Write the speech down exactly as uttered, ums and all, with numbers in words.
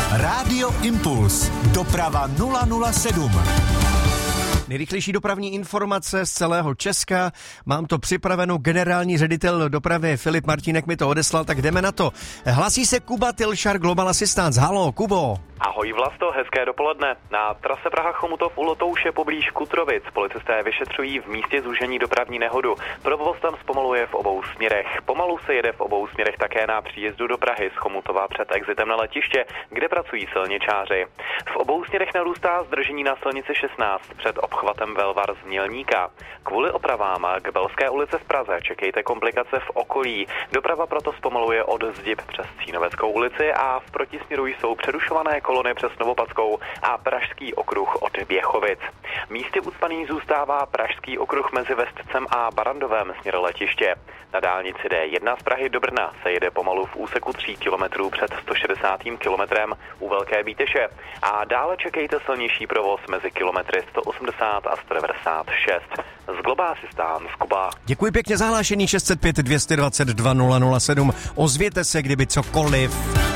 Rádio Impuls. Doprava nula nula sedm. Nejrychlejší dopravní informace z celého Česka. Mám to připraveno, generální ředitel dopravy Filip Martínek mi to odeslal, tak jdeme na to. Hlasí se Kuba Tilšar, Global Assistance. Halo, Kubo. Ahoj Vlasto, hezké dopoledne. Na trase Praha-Chomutov u Lotouše poblíž Kutrovic policisté vyšetřují v místě zúžení dopravní nehodu. Provoz tam zpomaluje v obou směrech. Pomalu se jede v obou směrech také na příjezdu do Prahy z Chomutova před exitem na letiště, kde pracují silničáři. V obou směrech narůstá zdržení na silnici šestnáct před obchvatem Velvar z Mělníka. Kvůli opravám k Belské ulici v Praze čekejte komplikace v okolí. Doprava proto zpomaluje od Zdib přes Cínoveckou ulici a v protisměru jsou přerušované kolony přes Novopadskou a Pražský okruh od Běchovic. Místy ucpaný zůstává Pražský okruh mezi Vestcem a Barandovem směr letiště. Na dálnici D jedna z Prahy do Brna se jede pomalu v úseku tří kilometrů před sto šedesátým kilometrem u Velké Bíteše a dále čekejte silnější provoz mezi kilometry sto osmdesát a sto devadesát šest. Z Global Assistance Kuba. Děkuji pěkně za hlášení šest set pět dvě dvacet dva nula nula sedm. Ozvěte se, kdyby cokoliv.